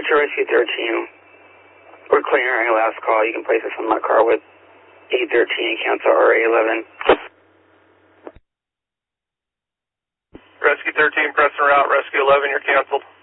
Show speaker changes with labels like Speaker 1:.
Speaker 1: Roger, Rescue 13. We're clearing our last call. You can place us on my car with 813, cancel RA11.
Speaker 2: Rescue 13, pressing route, Rescue 11, you're canceled.